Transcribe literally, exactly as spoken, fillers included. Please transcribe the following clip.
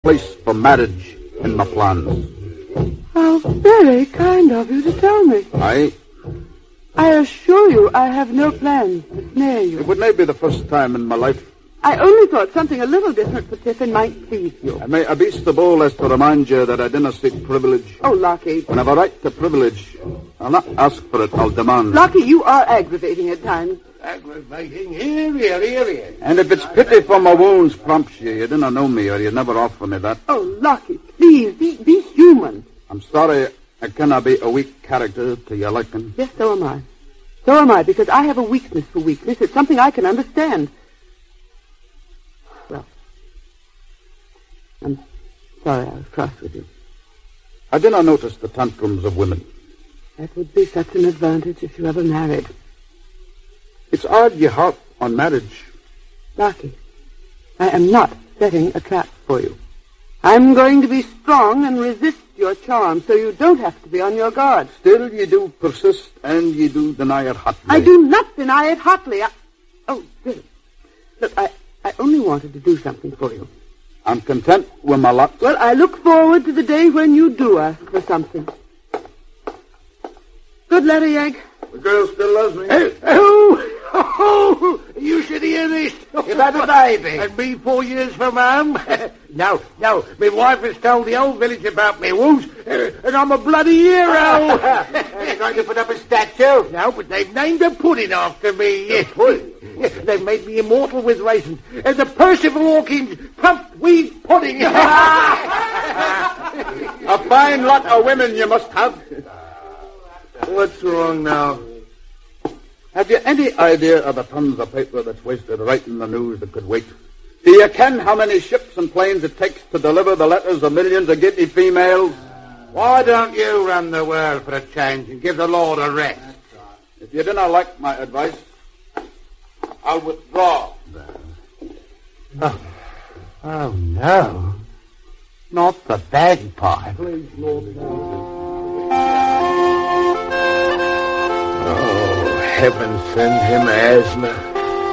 place for marriage in my plans. How very kind of you to tell me. Aye? I assure you I have no plans to snare you. It would not be the first time in my life. I only thought something a little different for Tiffin might please you. I may I be so bold as to remind you that I didn't seek privilege. Oh, Lockie. When I have a right to privilege, I'll not ask for it, I'll demand. Lockie, you are aggravating at times. Aggravating? Here, here, here, here. And if it's pity for my wounds prompts you, you didn't know me or you'd never offer me that. Oh, Lockie, please, be, be human. I'm sorry I cannot be a weak character to your liking. Yes, so am I. So am I, because I have a weakness for weakness. It's something I can understand. Well, I'm sorry I was cross with you. I did not notice the tantrums of women. That would be such an advantage if you ever married. It's odd you harp on marriage. Lockie, I am not setting a trap for you. I'm going to be strong and resist your charm, so you don't have to be on your guard. Still, you do persist, and you do deny it hotly. I do not deny it hotly. I... Oh, Billy. Look, I, I only wanted to do something for you. I'm content with my lot. Well, I look forward to the day when you do ask for something. Good letter, Egg. The girl still loves me. Hey, oh, oh, you should hear this. You've had a baby. And me four years from home? No, no, my wife has told the whole village about me wounds, uh, and I'm a bloody hero. They're going to put up a statue? No, but they've named a pudding after me. Pudding? They've made me immortal with raisins. Uh, the Percival Hawkins pumped wheat pudding. A fine lot of women you must have. What's wrong now? Have you any idea of the tons of paper that's wasted writing the news that could wait? Do you ken how many ships and planes it takes to deliver the letters of millions of guilty females? Why don't you run the world for a change and give the Lord a rest? If you didn't like my advice, I'll withdraw. Oh, oh no. Not the bagpipe. Please, Lord. Oh, heaven send him asthma.